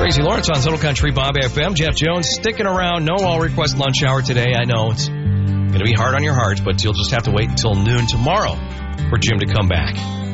Tracy Lawrence on Total Country Bob FM. Jeff Jones sticking around. No all request lunch hour today. I know it's going to be hard on your heart, but you'll just have to wait until noon tomorrow for Jim to come back.